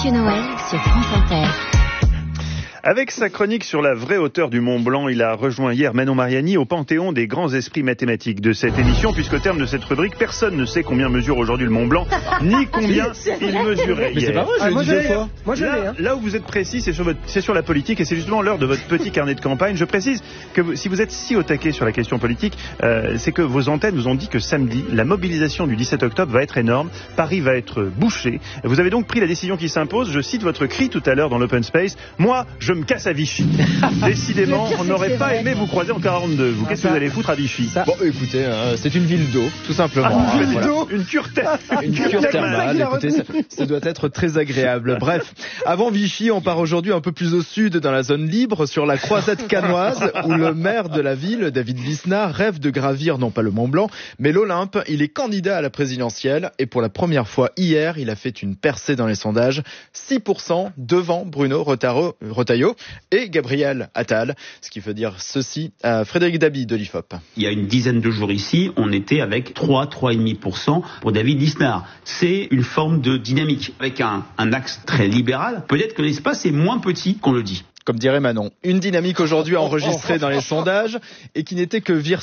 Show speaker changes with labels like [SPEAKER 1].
[SPEAKER 1] Monsieur Noël sur France Inter.
[SPEAKER 2] Avec sa chronique sur la vraie hauteur du Mont Blanc, il a rejoint hier Manon Mariani au panthéon des grands esprits mathématiques de cette émission, puisqu'au terme de cette rubrique, personne ne sait combien mesure aujourd'hui le Mont Blanc, ni combien il mesurait hier.
[SPEAKER 3] Mais c'est pas vrai, je l'ai dit deux fois.
[SPEAKER 2] Moi, là où vous êtes précis, c'est sur la politique, et c'est justement l'heure de votre petit carnet de campagne. Je précise que si vous êtes si au taquet sur la question politique, c'est que vos antennes nous ont dit que samedi, la mobilisation du 17 octobre va être énorme. Paris va être bouché. Vous avez donc pris la décision qui s'impose. Je cite votre cri tout à l'heure dans l'Open Space. Moi, je me casse à Vichy. Décidément, on n'aurait pas aimé vous croiser en 42. Vous, qu'est-ce que vous allez foutre à Vichy?
[SPEAKER 3] Bon, écoutez, c'est une ville d'eau, tout simplement.
[SPEAKER 2] Une cure
[SPEAKER 3] thermale. Écoutez, ça doit être très agréable. Bref, avant Vichy, on part aujourd'hui un peu plus au sud, dans la zone libre, sur la croisette canoise, où le maire de la ville, David Lisnard, rêve de gravir non pas le Mont Blanc, mais l'Olympe. Il est candidat à la présidentielle, et pour la première fois hier, il a fait une percée dans les sondages, 6% devant Bruno Retailleau et Gabriel Attal, ce qui veut dire ceci à Frédéric Dabi de l'IFOP.
[SPEAKER 4] Il y a une dizaine de jours ici, on était avec 3,5% pour David Lisnard. C'est une forme de dynamique, avec un axe très libéral. Peut-être que l'espace est moins petit qu'on le dit.
[SPEAKER 3] Comme dirait Manon, une dynamique aujourd'hui enregistrée dans les sondages et qui n'était que